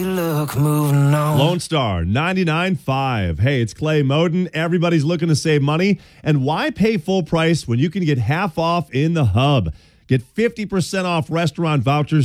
Look, moving on. Lone Star 99.5. Hey, it's Clay Moden. Everybody's looking to save money. And why pay full price when you can get half off in the Hub? Get 50% off restaurant vouchers